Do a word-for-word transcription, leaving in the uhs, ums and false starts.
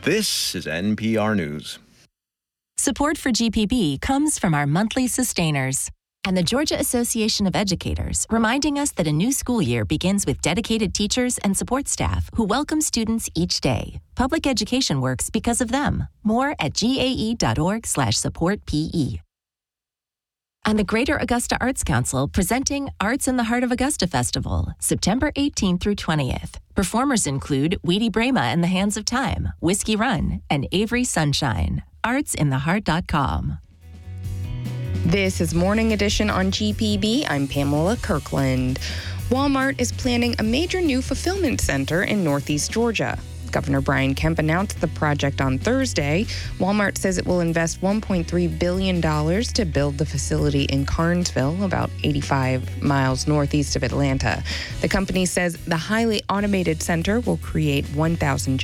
This is N P R News. Support for G P B comes from our monthly sustainers and the Georgia Association of Educators, reminding us that a new school year begins with dedicated teachers and support staff who welcome students each day. Public education works because of them. More at gae.org slash support PE. And the Greater Augusta Arts Council presenting Arts in the Heart of Augusta Festival, September eighteenth through twentieth. Performers include Weedy Brema and the Hands of Time, Whiskey Run, and Avery Sunshine. arts in the heart dot com. This is Morning Edition on G P B. I'm Pamela Kirkland. Walmart is planning a major new fulfillment center in Northeast Georgia. Governor Brian Kemp announced the project on Thursday. Walmart says it will invest one point three billion dollars to build the facility in Carnesville, about eighty-five miles northeast of Atlanta. The company says the highly automated center will create one thousand jobs